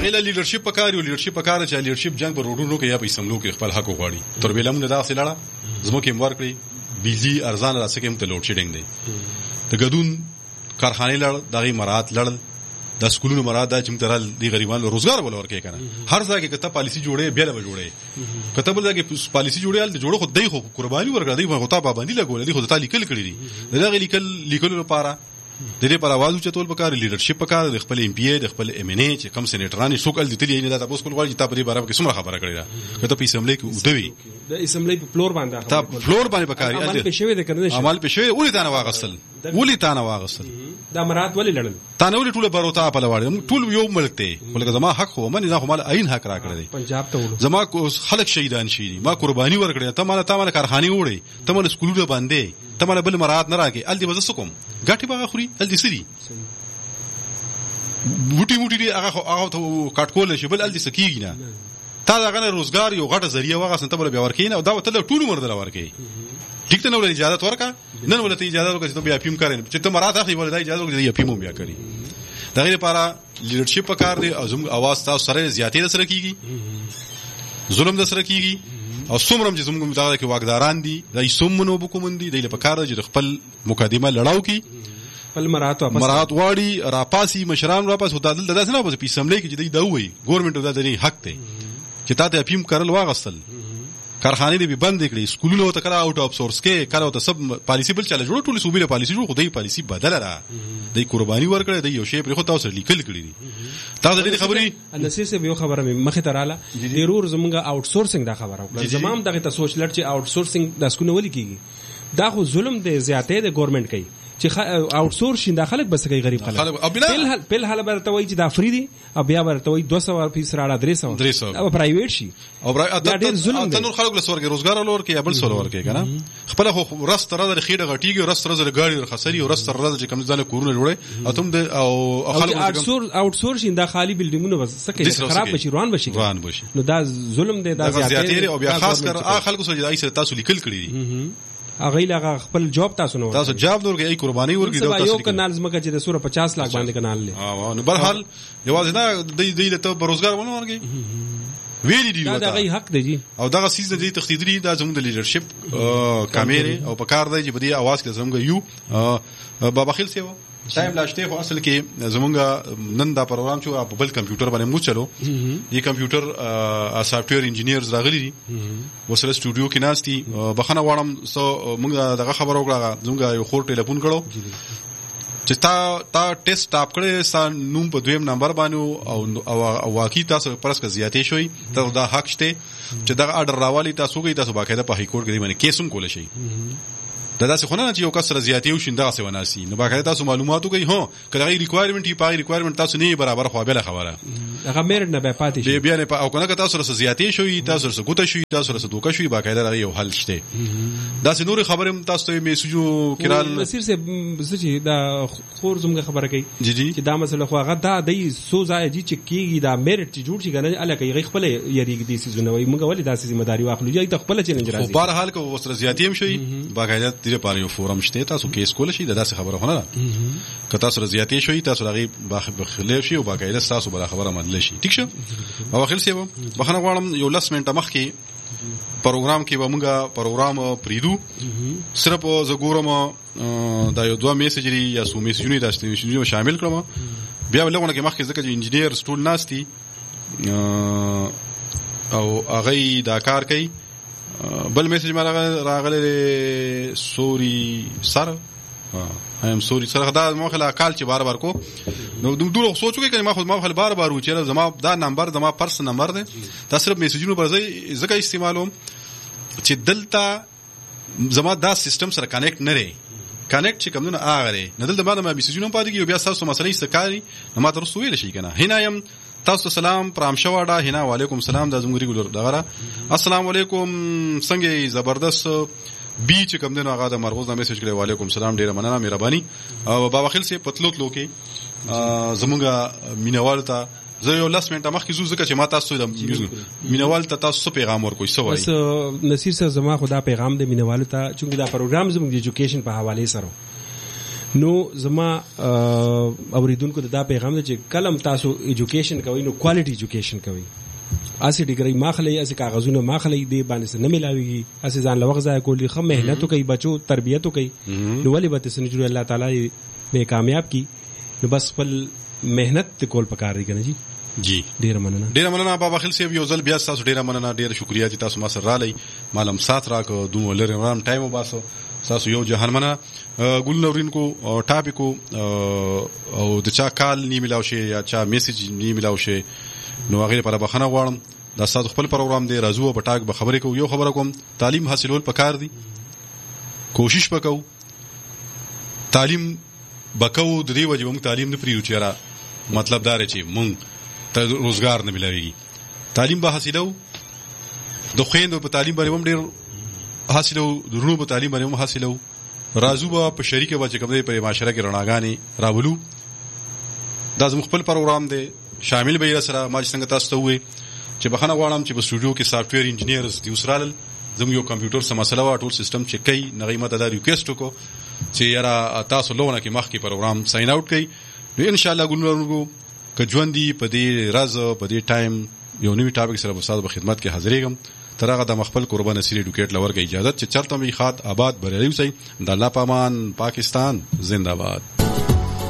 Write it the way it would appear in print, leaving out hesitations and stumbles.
غیله لیډرشپ پکاري او لیډرشپ پکاره چې لیډرشپ جنگ پر روډونو کې یا په سملو کې خپل حق وغواړي تر بیلمونه دا سلاړه زموږ کې ورکړي بيزي ارزان راسه کې هم ته لوډ شیډینګ دی د غدون کارخانه لړ دغه مراد لړل د سکولونو مراد دا چې مترال دی غریبانو روزګار ول ورکې کنه هر ځای کې کته پالیسی جوړې بیا له جوړې کته بل ځای کې پالیسی جوړې د جوړو خو دای خو قرباني ورکړه دی غوتا پابندي لګول دي خو ته لیکل کړی دي دغه لیکل لپاره د دې پر आवाज چتول پکاره لیډرشپ پکاره د خپل ایم پی ای د خپل ام ان ای چې کم سېنیټرانی سوکل دي تلې نه دا تاسو کول غواړي چې تاسو په باره کې څومره خبره کړی دا کته په اسمبلی کې ودوي د اسمبلی په فلور باندې تا فلور باندې پکاري عمل په شوی د کنه عمل په شوی ولې تا نه واغسل دا مراد ولې لړل تا نه ولې ټول بروتا په لواړي ټول یو ملک ته ولکه زما حق خو من نه خو مال عین حق را کړی پنجاب ته زما خلک شهیدان شي ما قرباني ورکړی ته مال کارخانه وړي ته مال سکولونه باندې ته مال بل مراد نه راګي ال دې وځ کوم غاټي باغ خوري ال دې سړي وټي دې هغه ته کټکول شي بل ال دې سکیږي نه تا دا غنه روزګار یو غټه ذریعہ واغسن ته بل بیا ورکین او دا ته ټول مردل ورکې ټیک ته نو اجازه ورکا نن ولته اجازه ورکړه چې ته بیا فیم کارین چې ته مراد اخلي ولدا اجازه ورکړه چې فیم بیا کړی دا غیر لپاره لیډرشپ پکار دی او زموږ आवाज تاسو سره زیاتې سره کیږي ظلم د سره کیږي او څومره چې زموږ متعلق کې واګداران دي دای سومونو بکومندي دی لپاره کار دی چې خپل مقدمه لړاو کی خپل مراد واړي راپاسي مشران راپاس هدا دل داسې نه بس په اسمبلی کې چې دی وای ګورنمنت دا د حق دی چې تا ته فیم کارل واغستل کارخانه دې بند کړې سکولونو ته کړه اوټ اف سورس کې کړه او ته سب پالیسی بل چاله جوړ ټول صوبې پالیسی جوړ خدای پالیسی بدل را دې قرباني ورکړه دې یو شی پر خو تاسو لیکل کړی دي تاسو دې خبرې انسی سے یو خبره مخه تراله ضرور زمونږه اوټ سورسینګ دا خبره وکړه زمام دغه ته سوچ لړ چې اوټ سورسینګ د سکونه ولي کیږي دا خو ظلم دی زیاتې د ګورنمنت کوي چې اوټ سورس شین داخله بس کوي غریب خلک بل حل برته وای چې دا فری دي او بیا برته وای 200 فیس راړه 300 او پرایویټ شي او ډېر نور خلک له سورګي روزګار لور کې بل سول ورکې کنه خپل خو رست را د خېډه غټیږي رست را د ګاډي خسري او رست را د کوم ځاله کورونه جوړي او تم د او خلک اوټ سورس شین دا خالي بلډینګونه بس سکه خراب بشي روان بشي نو دا ظلم دی دا زیاتې او بیا خاص کر خلکو سره دای سره تاسو لیکل کړی دي اغه لغه خپل جواب تاسو نو تاسو جواب ورکړئ ای قرباني ورکړئ تاسو یو کانال زمکه چې د 50 لک باندې کانال لې نو بهرحال یوازې دا د ته بروزګار ونه ورګي ویلي دی دا غي حق دی او دغه سیز د تخدیدري د زموږ د لیډرشپ کامیره او په کار دی چې بدی आवाज کې زموږ یو بابا خیل سیو ټایم لاشته خو اصل کې زمونږ نن دا پروګرام چې په بل کمپیوټر باندې مو چلو دې کمپیوټر سافټویر انجینیرز راغلي دي وسره سټوډیو کې ناشتي بخنه واړم سو موږ دغه خبر وکړه زمونږ یو خور ټلیفون کړو چې تا ټیسټ ټاپ کړې سان نوم په دویم نمبر باندې او واقعي تاسو پرسکه زیاتې شوي ته دا حق شته چې دا اډر راوالي تاسو کوي تاسو باقاعده په های کورټ کې باندې کیسوم کول شي دا داسې خو نه چې یو کس سره زیاتې وشي دا څه وناسي نو باقاعده تاسو معلوماتو کوي هو کله غي ریکوایرمنت یې پای ریکوایرمنت تاسو نه برابر خو به خبره هغه مېرډ نه به پاتې شي بیا نه او کنه تاسو سره زیاتې شوي تاسو سره ګوته شوي تاسو سره دوکه شوي باقاعده راغی یو حل شته داسې نور خبره تاسو ته میسجو کړهل مسیر سے چې دا خور زموږ خبره کوي چې دا مسله خو هغه دا د سو ځای چې کیږي دا مېرډ چې جوړ شي کنه الکه غي خپل یریګ دي سيزونه وي موږ ولې داسې ذمہ داری واخلو چې ته خپل چیلنج راځي په بهر حال کو وسره زیاتې هم شوي باقاعده دې پاره یو فورم تاسو کیس کول شي داسې خبره خونه ده که تاسو زیاتې شوي تاسو راغي بخلاف شي او باقاعده تاسو بل خبره مدل شي ټیک شو او اخر سی بخنه غواړم یو لس منټه مخ کې پروګرام کې به موږ پروګرام پریدو صرف زګورم دا یو دوه میسج لري یا سو میسجونه داشته شامل کړم بیا ولونه کې مخ کې ځکه چې انجینیر سټول ناشتي او هغه دا کار کوي بل میسج ما راغله سوري سر ایم سوري سره دا مخله کال چې بار بار کو نو دوه سوچو کې ما خو ما خپل بار بار و چې زما دا نمبر زما پرس نمبر ده دا صرف میسجونو پر ځای زکه استعمالوم چې دلته زما دا سیستم سره کنیکټ نه لري کنیکټ چې کومونه اغره نه دلته ما میسجونو پاتې کیو بیا تاسو مسلې سکاري نو ما تاسو ویل شي کنه هنا يم تاسو سلام پرام شواډه هنا وعلیکم سلام د زموږ ریګولر دغه السلام علیکم څنګه زبردست بي چې کوم دنو هغه د مرغوز نه میسج کړي وعلیکم سلام ډیره مننه مهرباني او بابا خیل سي پتلوت لوکي زموږه مینوال ته زه یو لاس منټه مخکې زو زکه چې ما تاسو د مینوال ته تاسو پیغام ورکوي سوای بس نصیر صاحب زما خدا پیغام د مینوال ته چې دا پروګرام زموږ د ایجوکیشن په حواله سره نو زما اوریدونکو ته دا پیغام دی چې کلم تاسو ایجوکیشن کوي نو کوالټي ایجوکیشن کوي. اسی ډیګری ماخلی اسی کاغذونه ماخلی دی باندې نه ملاويږي اسی ځان لوغ ځای کولی خو مهنت کوي بچو تربیت کوي نو ولې به تاسو نه الله تعالی به کامیاب کی نو بس خپل مهنت کول پکار دی کنه جی ډیر مننه بابا خیل سی یو ځل بیا تاسو ډیر مننه ډیر شکریا چې تاسو ما سره رالي مالم سات راکو دوه لری رام ټایم وباسو تاسو یو جهانمنه ګل نورین کو ټاپیکو او د چا کال نی ملاو شي یا چا میسج نی ملاو شي نو هغه پر بخنه غواړم دا تاسو خپل پروګرام دی راځو په ټاک به خبرې کو یو خبره کوم تعلیم حاصلول پکار دی کوشش وکاو تعلیم بکاو د دې وجه موږ تعلیم نه پریو چیرې مطلب دا رچی موږ ته روزګار نه ملويږي تعلیم به حاصلو د خويندو په تعلیم باندې هم ډیر حاصلو د رونو په تعلیم باندې هم حاصلو راځو به په شریکه باندې کوم دی په معاشره کې رڼاګانې راولو دا زموږ خپل پروګرام دی شامل به یې سره ما څنګه تاسو ته وې چې بخنه غواړم چې په سټوډیو کې سافټویر انجینیرز دی وسرال زموږ یو کمپیوټر سم مسله وا ټول سیستم چې کوي نغې ماته دا ریکوست وکړو چې یاره تاسو لونه کې مخ کې پروګرام ساين اوټ کړئ نو ان شاء الله ګورنرګو که ژوندۍ په دې راز په دې ټایم یو نوی ټاپک سره په خدمت کې حاضرېږم ترغه د مخبل قربان نصیر ایډوکیټ لور کې اجازه چې چرته می خاط آباد بریلی وسی د الله پامان پاکستان زنده باد.